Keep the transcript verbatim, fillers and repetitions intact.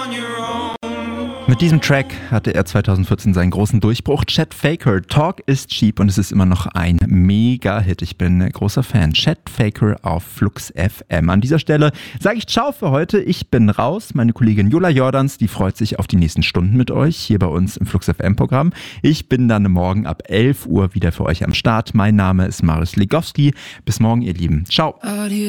Mit diesem Track hatte er zweitausendvierzehn seinen großen Durchbruch. Chet Faker, Talk is Cheap, und es ist immer noch ein Mega-Hit. Ich bin ein großer Fan. Chet Faker auf Flux F M. An dieser Stelle sage ich Ciao für heute. Ich bin raus. Meine Kollegin Jula Jordans, die freut sich auf die nächsten Stunden mit euch hier bei uns im Flux F M-Programm. Ich bin dann morgen ab elf Uhr wieder für euch am Start. Mein Name ist Marius Legowski. Bis morgen, ihr Lieben. Ciao.